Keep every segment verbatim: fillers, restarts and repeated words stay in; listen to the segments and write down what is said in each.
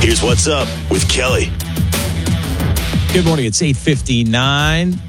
Here's What's Up with Kelly. Good morning. It's eight fifty-nine.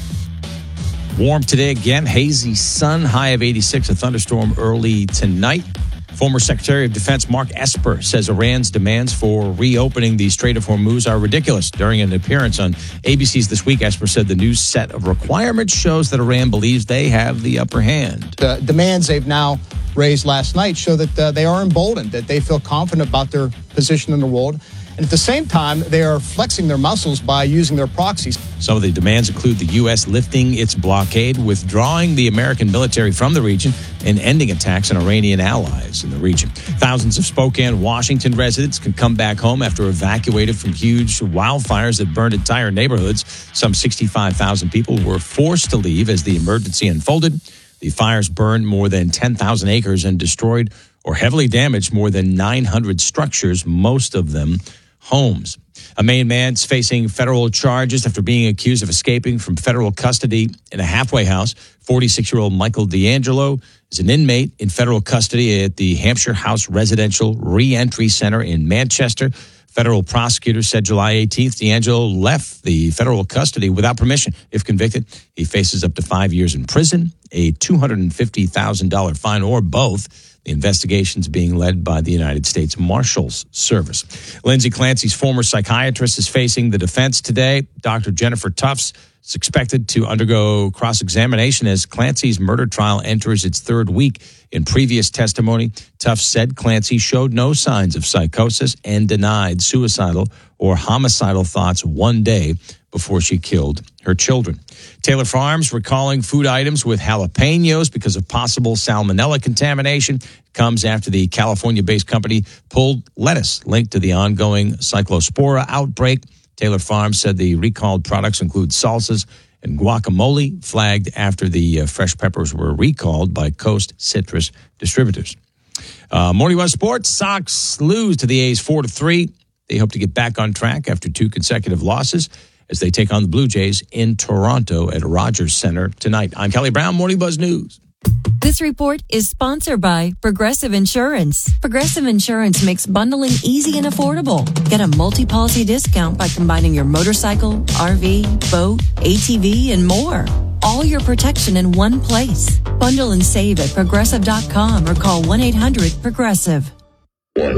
Warm today again. Hazy sun, high of eighty-six. A thunderstorm early tonight. Former Secretary of Defense Mark Esper says Iran's demands for reopening the Strait of Hormuz are ridiculous. During an appearance on A B C's This Week, Esper said the new set of requirements shows that Iran believes they have the upper hand. The demands they've now raised last night show that uh, they are emboldened, that they feel confident about their position in the world. And at the same time, they are flexing their muscles by using their proxies. Some of the demands include the U S lifting its blockade, withdrawing the American military from the region, and ending attacks on Iranian allies in the region. Thousands of Spokane, Washington residents can come back home after evacuated from huge wildfires that burned entire neighborhoods. Some sixty-five thousand people were forced to leave as the emergency unfolded. The fires burned more than ten thousand acres and destroyed or heavily damaged more than nine hundred structures, most of them homes. A Maine man's facing federal charges after being accused of escaping from federal custody in a halfway house. forty-six-year-old Michael D'Angelo is an inmate in federal custody at the Hampshire House Residential Reentry Center in Manchester. Federal prosecutors said July eighteenth, D'Angelo left the federal custody without permission. If convicted, he faces up to five years in prison, a two hundred fifty thousand dollars fine, or both. The investigation's being led by the United States Marshals Service. Lindsay Clancy's former psychiatrist is facing the defense today. Doctor Jennifer Tufts is expected to undergo cross-examination as Clancy's murder trial enters its third week. In previous testimony, Tufts said Clancy showed no signs of psychosis and denied suicidal or homicidal thoughts one day before she killed her children. Taylor Farms recalling food items with jalapenos because of possible salmonella contamination. Comes after the California-based company pulled lettuce linked to the ongoing cyclospora outbreak. Taylor Farms said the recalled products include salsas and guacamole, flagged after the uh, fresh peppers were recalled by Coast Citrus distributors. Uh, Morning Buzz Sports, Sox lose to the A's four to three. They hope to get back on track after two consecutive losses as they take on the Blue Jays in Toronto at Rogers Center tonight. I'm Kelly Brown, Morning Buzz News. This report is sponsored by Progressive Insurance. Progressive Insurance makes bundling easy and affordable. Get a multi-policy discount by combining your motorcycle, R V, boat, A T V, and more. All your protection in one place. Bundle and save at progressive dot com or call one eight hundred progressive. One,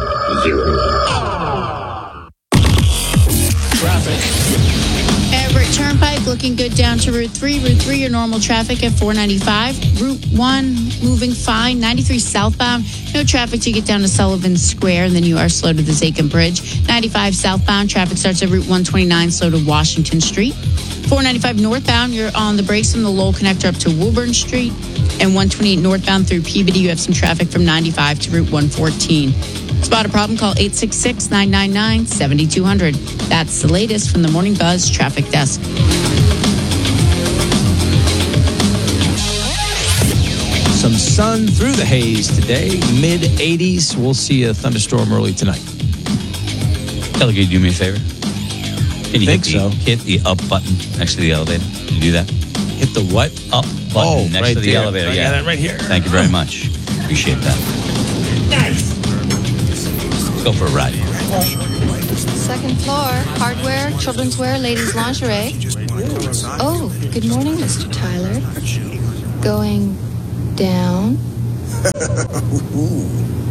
zero. Traffic. Everett Turnpike looking good down to Route three. Route three, your normal traffic at four ninety-five. Route one moving fine. ninety-three southbound, no traffic to get down to Sullivan Square, and then you are slow to the Zachem Bridge. ninety-five southbound, traffic starts at Route one twenty-nine, slow to Washington Street. four ninety-five northbound, you're on the brakes from the Lowell connector up to Woburn Street. And one twenty-eight northbound through Peabody, you have some traffic from ninety-five to Route one fourteen. Spot a problem, call eight six six, nine nine nine, seven two zero zero. That's the latest from the Morning Buzz Traffic Desk. Some sun through the haze today, mid eighties. We'll see a thunderstorm early tonight. Kelly, could you do me a favor? Can you Think hit the, so. hit the up button next to the elevator? Can you do that? Hit the what? Up button Oh, next right to the there. elevator. I Yeah, got that right here. Thank you very much. Appreciate that. Nice. Go for a ride. Second floor, hardware, children's wear, ladies' lingerie. Oh, good morning, Mister Tyler. Going down.